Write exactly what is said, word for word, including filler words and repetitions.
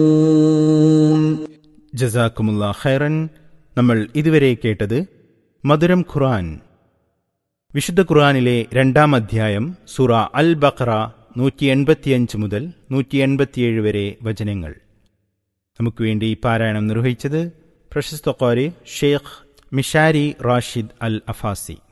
ജസാക്കുമുല്ലാ ഖൈറൻ. നമ്മൾ ഇതുവരെ കേട്ടത് മധുരം ഖുർആൻ. വിശുദ്ധ ഖുർആനിലെ രണ്ടാം അധ്യായം സൂറ അൽ ബഖറ നൂറ്റി എൺപത്തിയഞ്ച് മുതൽ നൂറ്റി എൺപത്തിയേഴ് വരെ വചനങ്ങൾ. നമുക്ക് വേണ്ടി പാരായണം നിർവഹിച്ചത് പ്രശസ്ത ഖാരി ഷെയ്ഖ് മിഷാരി റാഷിദ് അൽ അഫാസി.